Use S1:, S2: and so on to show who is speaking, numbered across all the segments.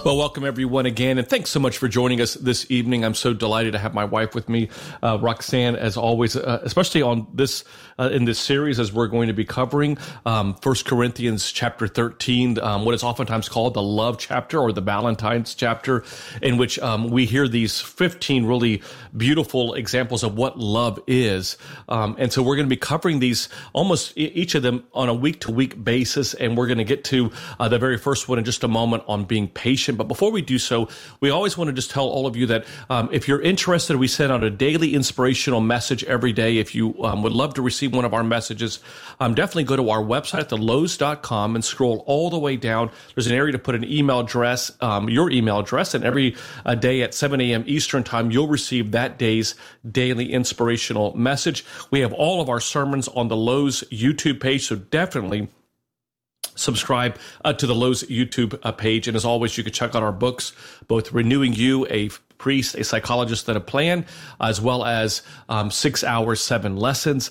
S1: Well, welcome everyone again, and thanks so much for joining us this evening. I'm so delighted to have my wife with me, Roxanne, as always, especially on this in this series as we're going to be covering 1 Corinthians chapter 13, what is oftentimes called the love chapter or the Valentine's chapter, in which we hear these 15 really beautiful examples of what love is. And so we're going to be covering these almost each of them on a week-to-week basis, and we're going to get to the very first one in just a moment on being patient. But before we do so, we always want to just tell all of you that if you're interested, we send out a daily inspirational message every day. If you would love to receive one of our messages, definitely go to our website at thelowe's.com and scroll all the way down. There's an area to put an email address, your email address, and every day at 7 a.m. Eastern time, you'll receive that day's daily inspirational message. We have all of our sermons on the Lowe's YouTube page, so definitely subscribe to the Lowe's YouTube page. And as always, you can check out our books, both Renewing You, a priest, a psychologist, and a plan, as well as 6 Hours, 7 Lessons,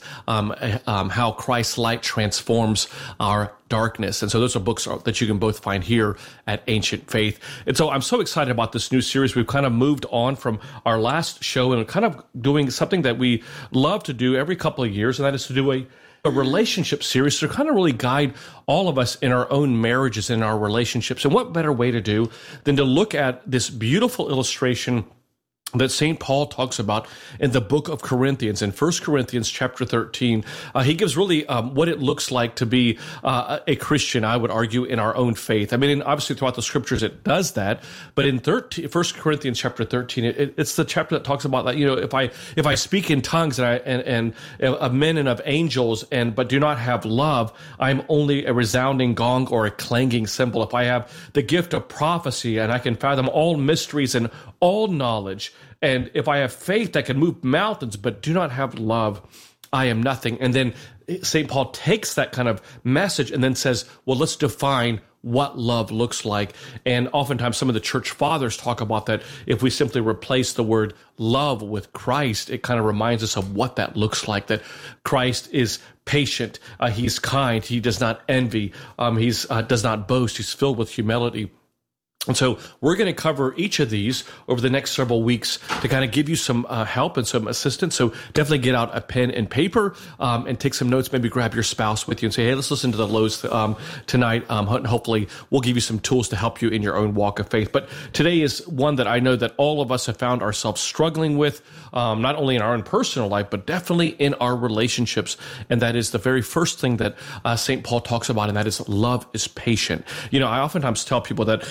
S1: how Christ's light transforms our darkness. And so those are books that you can both find here at Ancient Faith. And so I'm so excited about this new series. We've kind of moved on from our last show and kind of doing something that we love to do every couple of years, and that is to do a relationship series to kind of really guide all of us in our own marriages and our relationships. And what better way to do than to look at this beautiful illustration that St. Paul talks about in the book of Corinthians, in 1 Corinthians chapter 13. He gives really what it looks like to be a Christian, I would argue, in our own faith. I mean, obviously throughout the scriptures it does that, but in 1 Corinthians chapter 13, it's the chapter that talks about that, if I speak in tongues and of men and of angels, but do not have love, I'm only a resounding gong or a clanging cymbal. If I have the gift of prophecy and I can fathom all mysteries and all knowledge, and if I have faith that can move mountains but do not have love, I am nothing. And then St. Paul takes that kind of message and then says, well, let's define what love looks like. And oftentimes some of the church fathers talk about that. If we simply replace the word love with Christ, it kind of reminds us of what that looks like, that Christ is patient, he's kind, he does not envy, he does not boast, he's filled with humility. And so we're going to cover each of these over the next several weeks to kind of give you some help and some assistance. So definitely get out a pen and paper and take some notes. Maybe grab your spouse with you and say, hey, let's listen to the Lowe's tonight. And hopefully we'll give you some tools to help you in your own walk of faith. But today is one that I know that all of us have found ourselves struggling with, not only in our own personal life, but definitely in our relationships. And that is the very first thing that St. Paul talks about, and that is love is patient. I oftentimes tell people that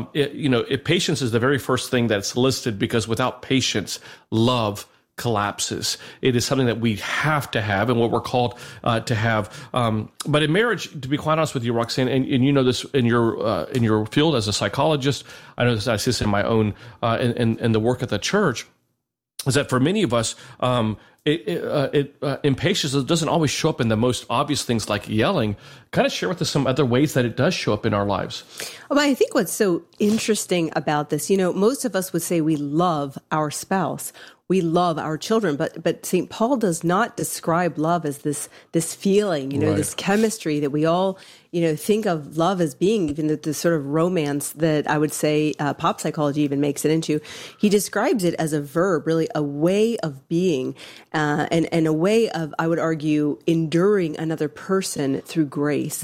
S1: patience is the very first thing that's listed, because without patience, love collapses. It is something that we have to have and what we're called to have. But in marriage, to be quite honest with you, Roxanne, and you know this in your field as a psychologist, I know this, I see this in my own, in the work at the church, is that for many of us, impatience doesn't always show up in the most obvious things like yelling. Kind of share with us some other ways that it does show up in our lives.
S2: Well, I think what's so interesting about this, most of us would say we love our spouse, we love our children, but St. Paul does not describe love as this feeling,
S1: right,
S2: this chemistry that we all, think of love as being, even the sort of romance that I would say pop psychology even makes it into. He describes it as a verb, really a way of being, and a way of, I would argue, enduring another person through grace.